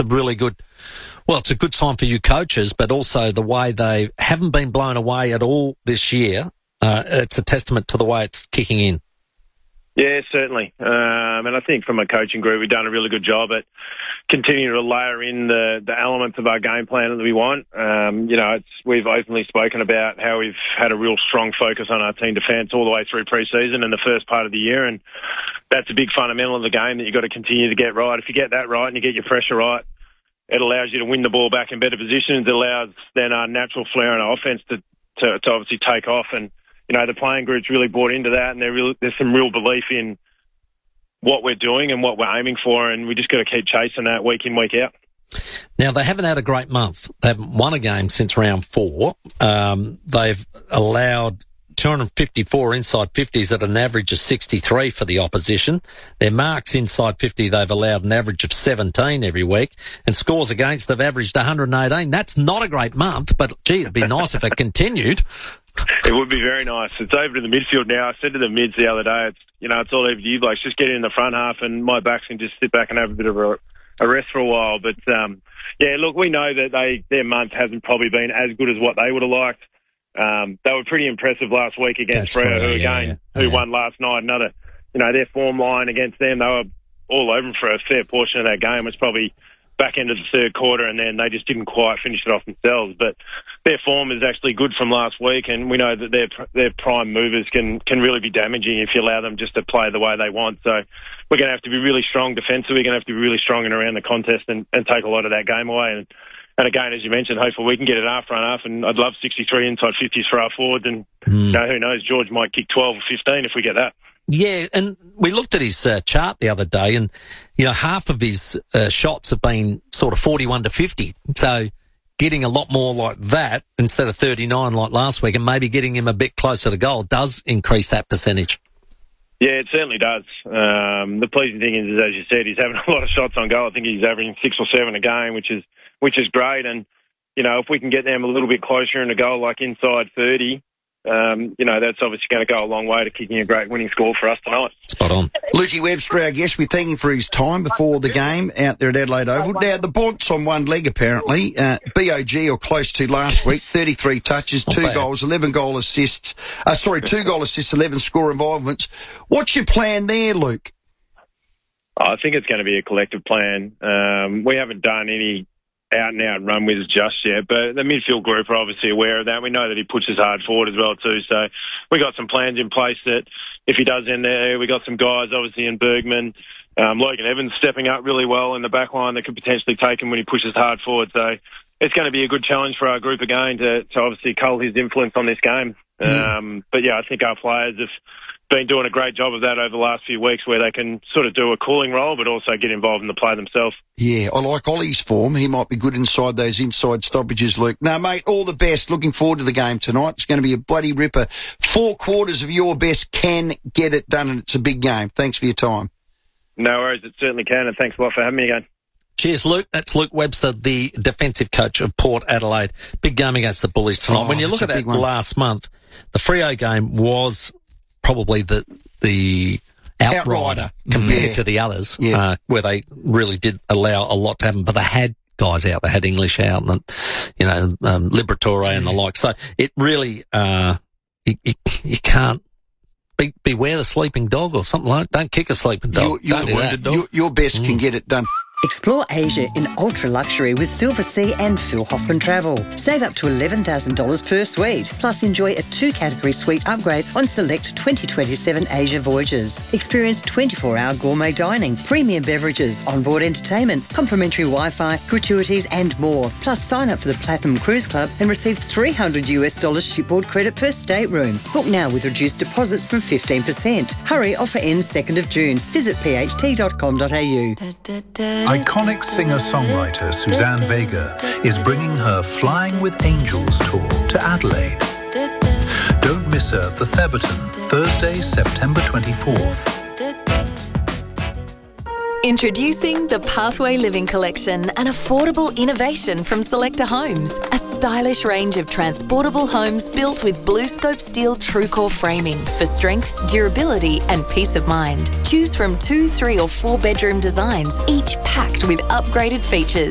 a really good, well, it's a good sign for you coaches, but also the way they haven't been blown away at all this year. It's a testament to the way it's kicking in. Yeah, certainly. And I think from a coaching group, we've done a really good job at continuing to layer in the elements of our game plan that we want. We've openly spoken about how we've had a real strong focus on our team defence all the way through pre-season and the first part of the year, and that's a big fundamental of the game that you've got to continue to get right. If you get that right and you get your pressure right, it allows you to win the ball back in better positions. It allows then our natural flair and our offence to obviously take off. And the playing group's really bought into that, and there's some real belief in what we're doing and what we're aiming for, and we just got to keep chasing that week in, week out. Now, they haven't had a great month. They haven't won a game since round 4. They've allowed 254 inside 50s at an average of 63 for the opposition. Their marks inside 50, they've allowed an average of 17 every week. And scores against, they've averaged 118. That's not a great month, but, gee, it'd be nice if it continued. It would be very nice. It's over to the midfield now. I said to the mids the other day, it's all over to you blokes. Just get in the front half and my backs can just sit back and have a bit of a rest for a while. But, look, we know that their month hasn't probably been as good as what they would have liked. They were pretty impressive last week against Freo, who won last night. Another, their form line against them, they were all over them for a fair portion of that game. It was probably back into the third quarter, and then they just didn't quite finish it off themselves. But their form is actually good from last week, and we know that their prime movers can really be damaging if you allow them just to play the way they want. So we're going to have to be really strong defensively. We're going to have to be really strong in and around the contest and take a lot of that game away. And again, as you mentioned, hopefully we can get it half run half, and I'd love 63 inside 50s for our forwards, and who knows, George might kick 12 or 15 if we get that. Yeah, and we looked at his chart the other day, and half of his shots have been sort of 41 to 50. So getting a lot more like that instead of 39 like last week, and maybe getting him a bit closer to goal does increase that percentage. Yeah, it certainly does. The pleasing thing is, as you said, he's having a lot of shots on goal. I think he's averaging 6 or 7 a game, which is great. And if we can get them a little bit closer in a goal, like inside 30. That's obviously going to go a long way to kicking a great winning score for us tonight. Spot on. Lukey Webster, our guest, we thank him for his time before the game out there at Adelaide Oval. Now, the Bont's on one leg, apparently. BOG, or close to last week, 33 touches, 2 goals, 11 goal assists. 2 goal assists, 11 score involvements. What's your plan there, Luke? I think it's going to be a collective plan. We haven't done any out-and-out run with just yet, but the midfield group are obviously aware of that. We know that he pushes hard forward as well too, so we got some plans in place that if he does end there, we got some guys obviously in Bergman, Logan Evans stepping up really well in the back line that could potentially take him when he pushes hard forward, so it's going to be a good challenge for our group again to obviously cull his influence on this game. I think our players have been doing a great job of that over the last few weeks, where they can sort of do a cooling role but also get involved in the play themselves. Yeah, I like Ollie's form. He might be good inside those inside stoppages, Luke. No, mate, all the best. Looking forward to the game tonight. It's going to be a bloody ripper. 4 quarters of your best can get it done, and it's a big game. Thanks for your time. No worries, it certainly can, and thanks a lot for having me again. Cheers, Luke. That's Luke Webster, the defensive coach of Port Adelaide. Big game against the Bullies tonight. When you look at that last month, the Freo game was probably the outrider compared to the others, where they really did allow a lot to happen. But they had guys out. They had English out, and Liberatore and the like. So it really, you can't beware the sleeping dog or something like that. Don't kick a sleeping dog. Your best can get it done. Explore Asia in ultra-luxury with Silver Sea and Phil Hoffman Travel. Save up to $11,000 per suite. Plus, enjoy a 2-category suite upgrade on select 2027 Asia voyages. Experience 24-hour gourmet dining, premium beverages, onboard entertainment, complimentary Wi-Fi, gratuities and more. Plus, sign up for the Platinum Cruise Club and receive $300 shipboard credit per stateroom. Book now with reduced deposits from 15%. Hurry, offer ends 2nd of June. Visit pht.com.au. Iconic singer-songwriter Suzanne Vega is bringing her Flying with Angels tour to Adelaide. Don't miss her at the Theberton, Thursday, September 24th. Introducing the Pathway Living Collection, an affordable innovation from Selector Homes. A stylish range of transportable homes built with BlueScope steel TrueCore framing for strength, durability and peace of mind. Choose from 2, 3 or 4 bedroom designs, each packed with upgraded features.